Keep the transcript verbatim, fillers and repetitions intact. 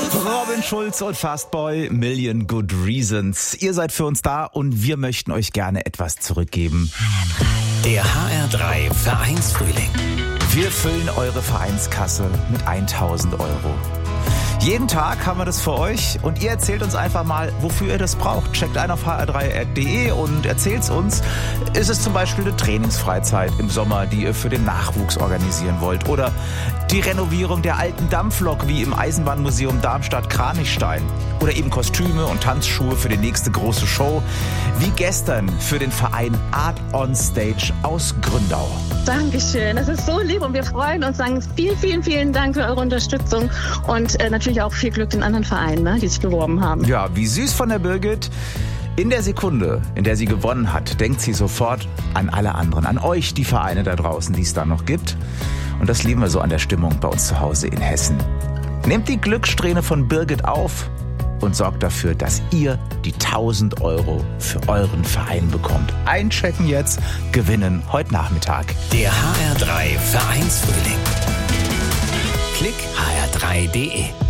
Robin Schulz und Fastboy, Million Good Reasons. Ihr seid für uns da und wir möchten euch gerne etwas zurückgeben. Der H R drei Vereinsfrühling. Wir füllen eure Vereinskasse mit tausend Euro. Jeden Tag haben wir das für euch und ihr erzählt uns einfach mal, wofür ihr das braucht. Checkt ein auf h r drei punkt d e und erzählt's uns. Ist es zum Beispiel eine Trainingsfreizeit im Sommer, die ihr für den Nachwuchs organisieren wollt? Oder die Renovierung der alten Dampflok wie im Eisenbahnmuseum Darmstadt-Kranichstein? Oder eben Kostüme und Tanzschuhe für die nächste große Show? Wie gestern für den Verein Art on Stage aus Gründau. Dankeschön, das ist so lieb und wir freuen uns, sagen vielen, vielen, vielen Dank für eure Unterstützung und äh, natürlich auch viel Glück den anderen Vereinen, ne, die sich beworben haben. Ja, wie süß von der Birgit. In der Sekunde, in der sie gewonnen hat, denkt sie sofort an alle anderen, an euch, die Vereine da draußen, die es da noch gibt. Und das lieben wir so an der Stimmung bei uns zu Hause in Hessen. Nehmt die Glückssträhne von Birgit auf und sorgt dafür, dass ihr die tausend Euro für euren Verein bekommt. Einchecken jetzt, gewinnen heute Nachmittag. Der H R drei Vereinsfrühling. Klick h r drei punkt d e.